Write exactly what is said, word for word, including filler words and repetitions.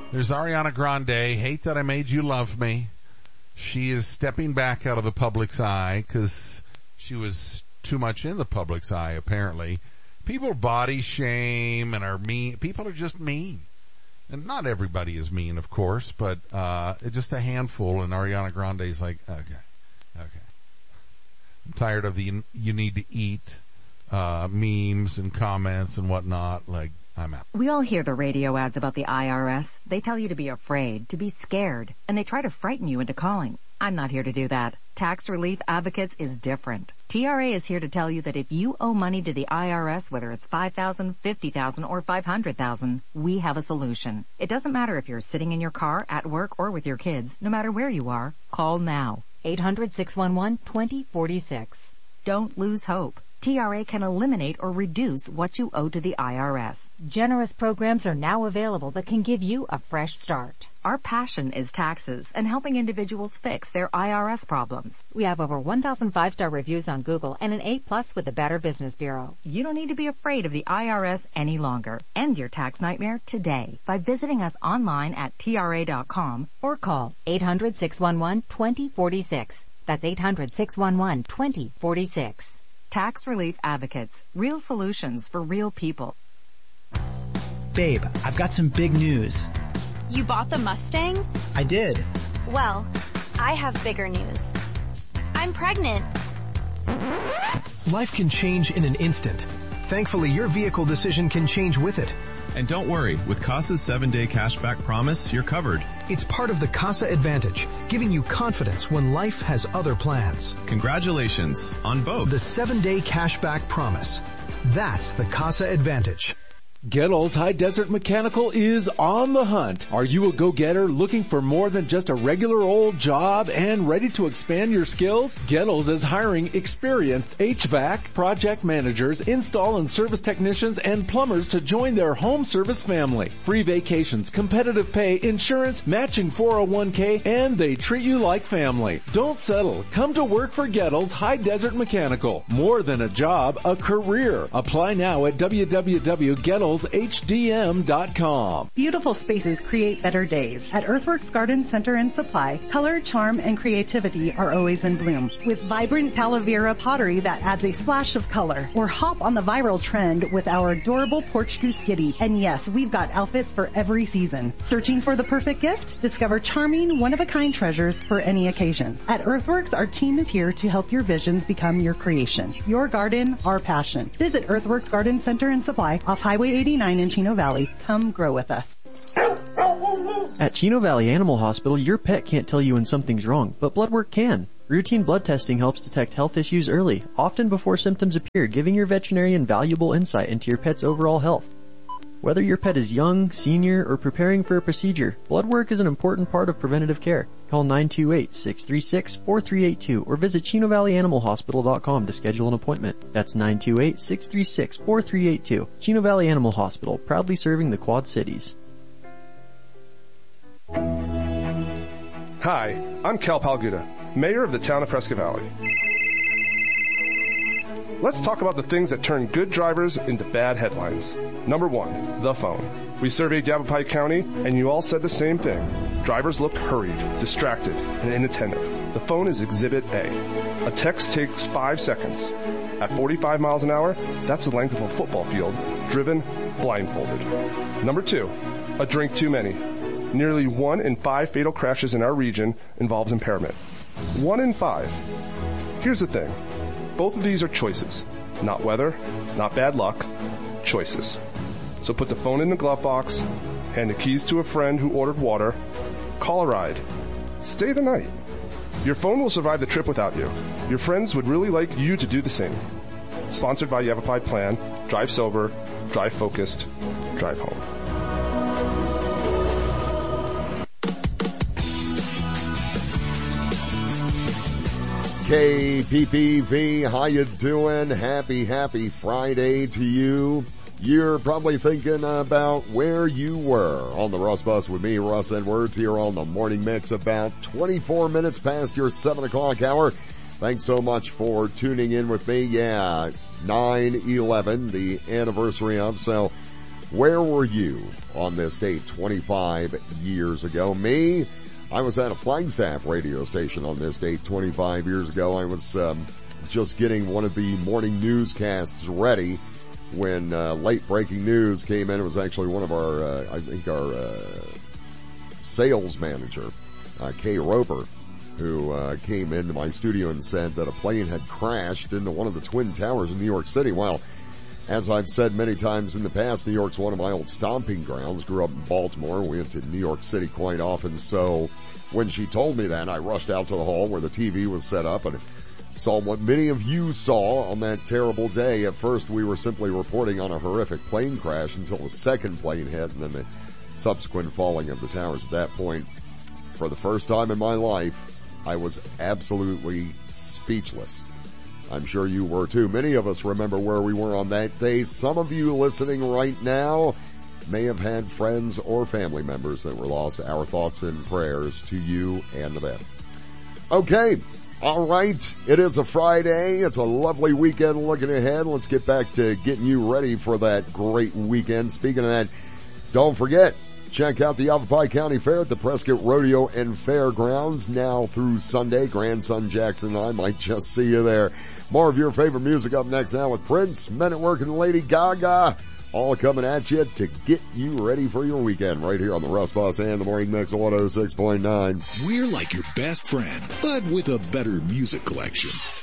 There's Ariana Grande, Hate That I Made You Love Me. She is stepping back out of the public's eye because she was too much in the public's eye, apparently. People body shame and are mean. People are just mean. And not everybody is mean, of course, but uh just a handful, and Ariana Grande's like, okay, okay. I'm tired of the you need to eat uh memes and comments and whatnot. Like, I'm out. We all hear the radio ads about the I R S. They tell you to be afraid, to be scared, and they try to frighten you into calling. I'm not here to do that. Tax Relief Advocates is different. T R A is here to tell you that if you owe money to the I R S, whether it's five thousand dollars, fifty thousand dollars, or five hundred thousand dollars, we have a solution. It doesn't matter if you're sitting in your car, at work, or with your kids. No matter where you are, call now. eight hundred, six one one, two zero four six. Don't lose hope. T R A can eliminate or reduce what you owe to the I R S. Generous programs are now available that can give you a fresh start. Our passion is taxes and helping individuals fix their I R S problems. We have over one thousand five-star reviews on Google and an A plus with the Better Business Bureau. You don't need to be afraid of the I R S any longer. End your tax nightmare today by visiting us online at T R A dot com or call eight hundred, six one one, two zero four six. That's eight hundred, six one one, two zero four six. Tax Relief Advocates. Real solutions for real people. Babe, I've got some big news. You bought the Mustang? I did. Well, I have bigger news. I'm pregnant. Life can change in an instant. Thankfully, your vehicle decision can change with it. And don't worry, with Casa's seven-day cashback promise, you're covered. It's part of the Casa Advantage, giving you confidence when life has other plans. Congratulations on both. The seven-day cashback promise. That's the Casa Advantage. Gettles High Desert Mechanical is on the hunt. Are you a go-getter looking for more than just a regular old job and ready to expand your skills? Gettles is hiring experienced H V A C, project managers, install and service technicians, and plumbers to join their home service family. Free vacations, competitive pay, insurance, matching four oh one k, and they treat you like family. Don't settle. Come to work for Gettles High Desert Mechanical. More than a job, a career. Apply now at w w w dot gettles h d m dot com. Beautiful spaces create better days. At Earthworks Garden Center and Supply, color, charm, and creativity are always in bloom. With vibrant Talavera pottery that adds a splash of color. Or hop on the viral trend with our adorable porch goose kitty. And yes, we've got outfits for every season. Searching for the perfect gift? Discover charming, one-of-a-kind treasures for any occasion. At Earthworks, our team is here to help your visions become your creation. Your garden, our passion. Visit Earthworks Garden Center and Supply off Highway eighty-nine in Chino Valley. Come grow with us. At Chino Valley Animal Hospital, your pet can't tell you when something's wrong, but blood work can. Routine blood testing helps detect health issues early, often before symptoms appear, giving your veterinarian valuable insight into your pet's overall health. Whether your pet is young, senior, or preparing for a procedure, blood work is an important part of preventative care. Call nine two eight, six three six, four three eight two or visit chino valley animal hospital dot com to schedule an appointment. That's nine two eight, six three six, four three eight two. Chino Valley Animal Hospital, proudly serving the Quad Cities. Hi, I'm Cal Palguda, Mayor of the town of Prescott Valley. Let's talk about the things that turn good drivers into bad headlines. Number one, the phone. We surveyed Yavapai County, and you all said the same thing. Drivers look hurried, distracted, and inattentive. The phone is Exhibit A. A text takes five seconds. At forty-five miles an hour, that's the length of a football field, driven blindfolded. Number two, a drink too many. Nearly one in five fatal crashes in our region involves impairment. One in five. Here's the thing. Both of these are choices. Not weather, not bad luck, choices. So put the phone in the glove box, hand the keys to a friend who ordered water, call a ride, stay the night. Your phone will survive the trip without you. Your friends would really like you to do the same. Sponsored by Yavapai Plan, drive sober, drive focused, drive home. K P P V, how you doing? Happy, happy Friday to you. You're probably thinking about where you were on the Russ Bus with me, Russ Edwards, here on the Morning Mix, about twenty-four minutes past your seven o'clock hour. Thanks so much for tuning in with me. Yeah, nine eleven, the anniversary of, so Where were you on this date twenty-five years ago? Me, I was at a Flagstaff radio station on this date twenty-five years ago. I was um, just getting one of the morning newscasts ready when uh, late breaking news came in. It was actually one of our, uh, I think our uh, sales manager, uh, Kay Roper, who uh, came into my studio and said that a plane had crashed into one of the Twin Towers in New York City. Well, as I've said many times in the past, New York's one of my old stomping grounds. Grew up in Baltimore. We went to New York City quite often. So when she told me that, I rushed out to the hall where the T V was set up and saw what many of you saw on that terrible day. At first, we were simply reporting on a horrific plane crash until the second plane hit and then the subsequent falling of the towers. At that point, for the first time in my life, I was absolutely speechless. I'm sure you were too. Many of us remember where we were on that day. Some of you listening right now may have had friends or family members that were lost. Our thoughts and prayers to you and to them. Okay. All right. It is a Friday. It's a lovely weekend looking ahead. Let's get back to getting you ready for that great weekend. Speaking of that, don't forget, check out the Yavapai County Fair at the Prescott Rodeo and Fairgrounds now through Sunday. Grandson Jackson and I might just see you there. More of your favorite music up next now with Prince, Men at Work and Lady Gaga, all coming at you to get you ready for your weekend right here on the Russ Bus and the Morning Mix one oh six point nine. We're like your best friend, but with a better music collection.